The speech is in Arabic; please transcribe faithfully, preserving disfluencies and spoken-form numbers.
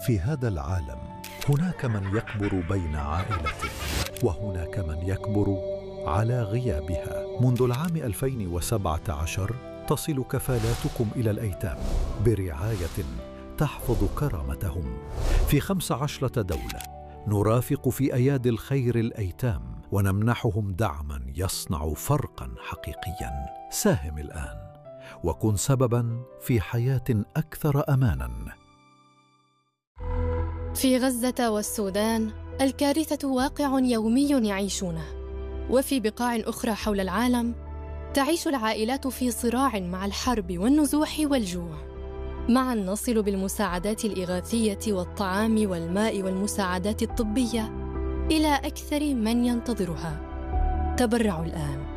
في هذا العالم هناك من يكبر بين عائلته، وهناك من يكبر على غيابها. منذ العام ألفين وسبعة عشر تصل كفالاتكم إلى الأيتام برعاية تحفظ كرامتهم في خمس عشرة دولة. نرافق في أيادي الخير الأيتام ونمنحهم دعما يصنع فرقا حقيقيا. ساهم الآن وكن سببا في حياة أكثر أمانا. في غزة والسودان الكارثة واقع يومي يعيشونه، وفي بقاع أخرى حول العالم تعيش العائلات في صراع مع الحرب والنزوح والجوع. معا نصل بالمساعدات الإغاثية والطعام والماء والمساعدات الطبية إلى أكثر من ينتظرها. تبرعوا الآن.